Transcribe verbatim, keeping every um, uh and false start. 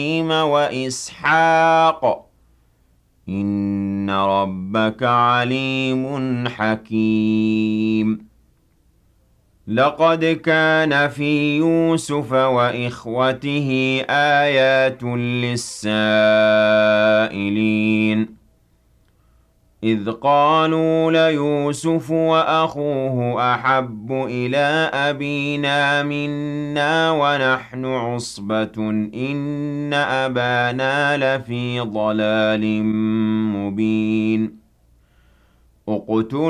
وإسحاق إن ربك عليم حكيم لقد كان في يوسف وإخوته آيات للسائلين إذ قالوا ليوسف وأخوه أحب إلى أبينا منا ونحن عصبة إن أبانا لفي ضلال مبين اقتلوا